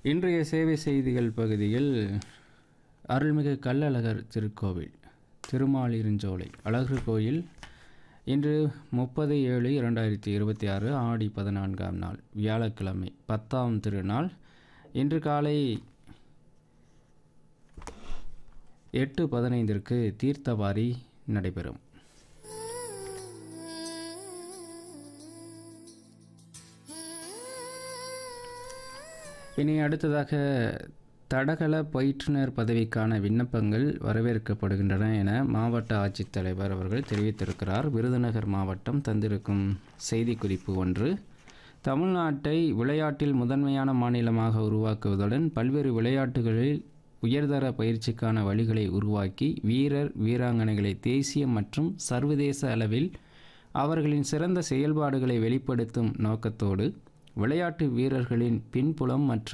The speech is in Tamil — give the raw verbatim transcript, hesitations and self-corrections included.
இன்றைய சேவை செய்திகள் பகுதியில் அருள்மிகு கள்ளழகர் திருக்கோவில் திருமாலிருஞ்சோலை அழகர் கோயில் இன்று முப்பது ஏழு இரண்டாயிரத்தி இருபத்தி ஆறு ஆடி பதினான்காம் நாள் வியாழக்கிழமை பத்தாம் திருநாள். இன்று காலை எட்டு பதினைந்திற்கு தீர்த்தவாரி நடைபெறும். இனி அடுத்ததாக தடகள பயிற்றுனர் பதவிக்கான விண்ணப்பங்கள் வரவேற்கப்படுகின்றன என மாவட்ட ஆட்சித்தலைவர் அவர்கள் தெரிவித்திருக்கிறார். விருதுநகர் மாவட்டம் தந்திருக்கும் செய்திக்குறிப்பு ஒன்று. தமிழ்நாட்டை விளையாட்டில் முதன்மையான மாநிலமாக உருவாக்குவதுடன் பல்வேறு விளையாட்டுகளில் உயர்தர பயிற்சிக்கான வழிகளை உருவாக்கி வீரர் வீராங்கனைகளை தேசிய மற்றும் சர்வதேச அளவில் அவர்களின் சிறந்த செயல்பாடுகளை வெளிப்படுத்தும் நோக்கத்தோடு விளையாட்டு வீரர்களின் பின்புலம் மற்றும்